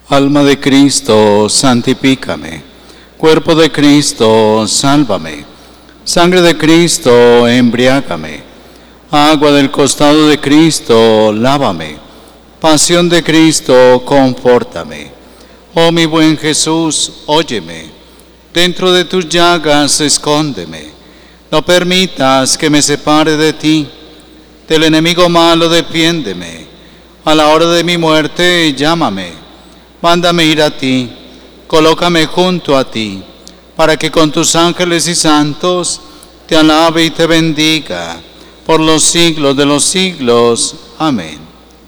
Alma de Cristo, santifícame. Cuerpo de Cristo, sálvame. Sangre de Cristo, embriágame. Agua del costado de Cristo, lávame. Pasión de Cristo, confórtame. Oh mi buen Jesús, óyeme. Dentro de tus llagas, escóndeme. No permitas que me separe de ti. Del enemigo malo, defiéndeme. A la hora de mi muerte, llámame. Mándame ir a ti, colócame junto a ti, para que con tus ángeles y santos te alabe y te bendiga por los siglos de los siglos. Amén.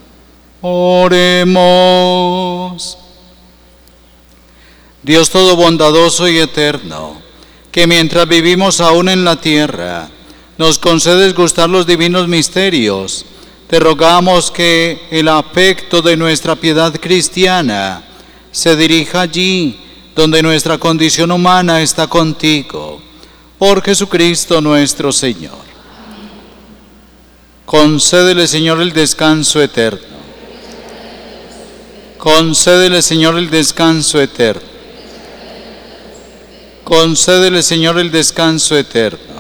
Oremos. Dios todo bondadoso y eterno, que mientras vivimos aún en la tierra, nos concedes gustar los divinos misterios, te rogamos que el afecto de nuestra piedad cristiana se dirija allí donde nuestra condición humana está contigo. Por Jesucristo nuestro Señor. Concédele, Señor, el descanso eterno. Concédele, Señor, el descanso eterno. Concédele, Señor, el descanso eterno.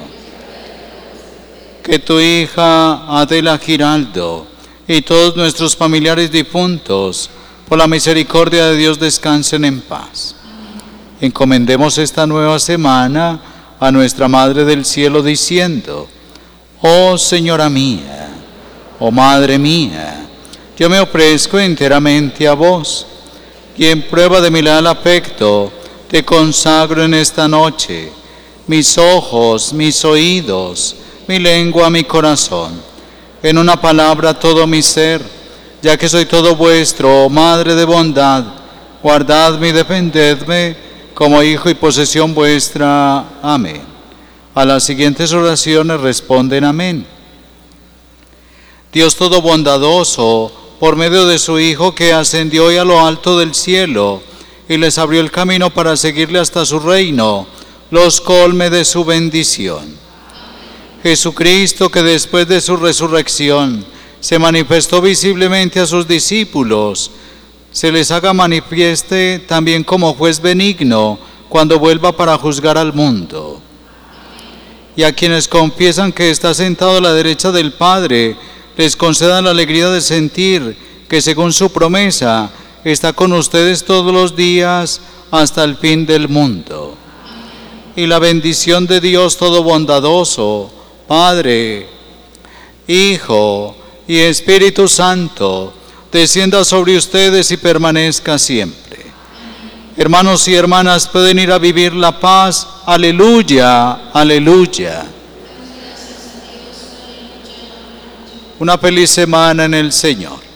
Que tu hija Adela Giraldo y todos nuestros familiares difuntos, por la misericordia de Dios, descansen en paz. Encomendemos esta nueva semana a nuestra Madre del Cielo diciendo: oh Señora mía, oh Madre mía, yo me ofrezco enteramente a vos, y en prueba de mi leal afecto te consagro en esta noche mis ojos, mis oídos, mi lengua, mi corazón, en una palabra todo mi ser, ya que soy todo vuestro, oh Madre de bondad, guardadme y defendedme como hijo y posesión vuestra. Amén. A las siguientes oraciones responden amén. Dios todo bondadoso, por medio de su Hijo que ascendió hoy a lo alto del cielo y les abrió el camino para seguirle hasta su reino, los colme de su bendición. Jesucristo, que después de su resurrección se manifestó visiblemente a sus discípulos, se les haga manifieste también como juez benigno cuando vuelva para juzgar al mundo. Y a quienes confiesan que está sentado a la derecha del Padre, les conceda la alegría de sentir que según su promesa está con ustedes todos los días hasta el fin del mundo. Y la bendición de Dios todo bondadoso, Padre, Hijo y Espíritu Santo, descienda sobre ustedes y permanezca siempre. Hermanos y hermanas, pueden ir a vivir la paz. Aleluya, aleluya. Una feliz semana en el Señor.